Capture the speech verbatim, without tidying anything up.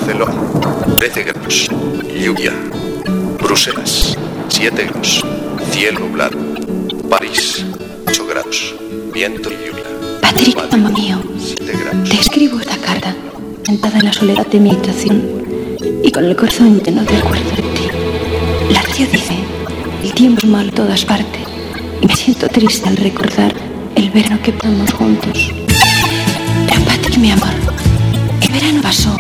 Barcelona, trece grados, lluvia. Bruselas, siete grados, cielo nublado. París, ocho grados, viento y lluvia. Patrick, amor mío, te escribo esta carta, sentada en la soledad de mi habitación y con el corazón lleno de recuerdo de ti. La radio dice, el tiempo es malo en todas partes y me siento triste al recordar el verano que pasamos juntos. Pero Patrick, mi amor, el verano pasó